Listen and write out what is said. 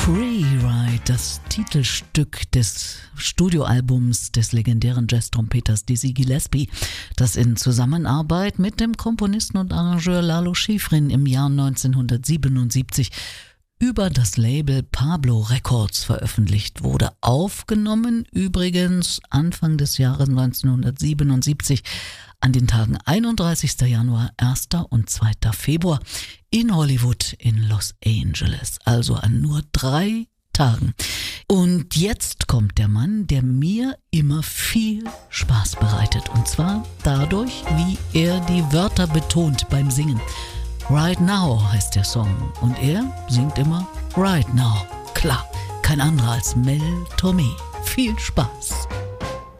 Freeride, das Titelstück des Studioalbums des legendären Jazz-Trompeters Dizzy Gillespie, das in Zusammenarbeit mit dem Komponisten und Arrangeur Lalo Schifrin im Jahr 1977 über das Label Pablo Records veröffentlicht wurde. Aufgenommen übrigens Anfang des Jahres 1977 an den Tagen 31. Januar, 1. und 2. Februar in Hollywood in Los Angeles, also an nur 3 Tagen. Und jetzt kommt der Mann, der mir immer viel Spaß bereitet, und zwar dadurch, wie er die Wörter betont beim Singen. Right Now heißt der Song und er singt immer Right Now. Klar, kein anderer als Mel Tormé. Viel Spaß!